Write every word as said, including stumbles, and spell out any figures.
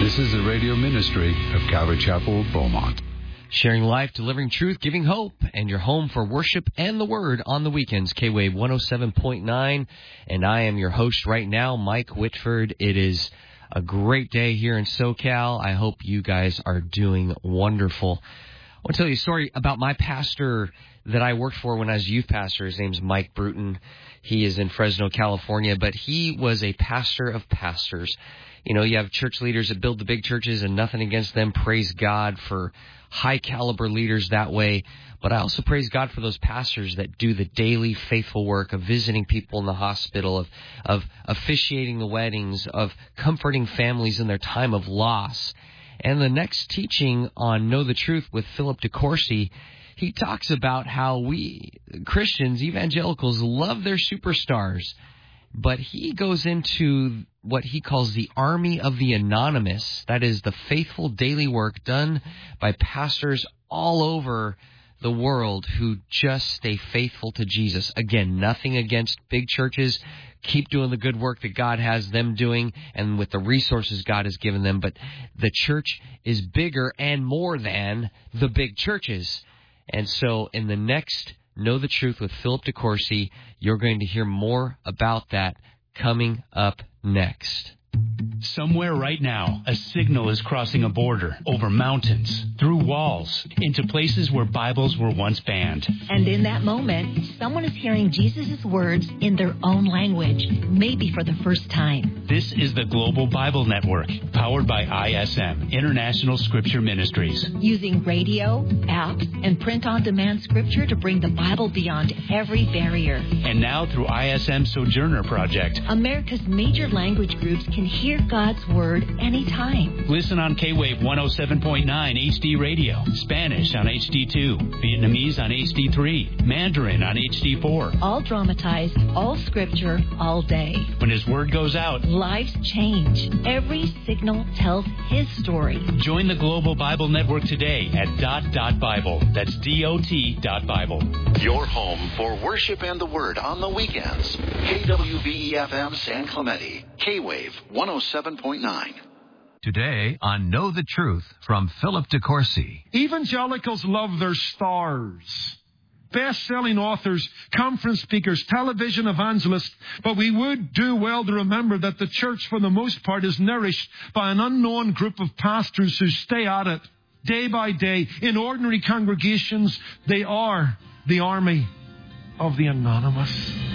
This is the radio ministry of Calvary Chapel, Beaumont. Sharing life, delivering truth, giving hope, and your home for worship and the Word on the weekends, K-Wave one oh seven point nine. And I am your host right now, Mike Whitford. It is a great day here in SoCal. I hope you guys are doing wonderful. I want to tell you a story about my pastor that I worked for when I was youth pastor. His name's Mike Bruton. He is in Fresno, California, but he was a pastor of pastors. You know, you have church leaders that build the big churches, and nothing against them. Praise God for high-caliber leaders that way. But I also praise God for those pastors that do the daily faithful work of visiting people in the hospital, of, of officiating the weddings, of comforting families in their time of loss. And the next teaching on Know the Truth with Philip DeCourcy, he talks about how we Christians, evangelicals, love their superstars. But he goes into what he calls the army of the anonymous. That is the faithful daily work done by pastors all over the world who just stay faithful to Jesus. Again, nothing against big churches. Keep doing the good work that God has them doing and with the resources God has given them. But the church is bigger and more than the big churches. And so in the next Know the Truth with Philip DeCourcy, you're going to hear more about that coming up next. Somewhere right now, a signal is crossing a border, over mountains, through walls, into places where Bibles were once banned. And in that moment, someone is hearing Jesus' words in their own language, maybe for the first time. This is the Global Bible Network, powered by I S M, International Scripture Ministries. Using radio, apps, and print-on-demand scripture to bring the Bible beyond every barrier. And now through I S M Sojourner Project, America's major language groups can hear God's Word anytime. Listen on K-Wave one oh seven point nine H D Radio, Spanish on H D two, Vietnamese on H D three, Mandarin on H D four. All dramatized, all scripture, all day. When His Word goes out, lives change. Every signal tells His story. Join the Global Bible Network today at dot dot Bible. That's D O T dot Bible. Your home for worship and the Word on the weekends. K W V E F M San Clemente, K-Wave one oh seven point nine. Today on Know the Truth from Philip DeCourcy. Evangelicals love their stars. Best-selling authors, conference speakers, television evangelists. But we would do well to remember that the church, for the most part, is nourished by an unknown group of pastors who stay at it day by day. In ordinary congregations, they are the army of the anonymous.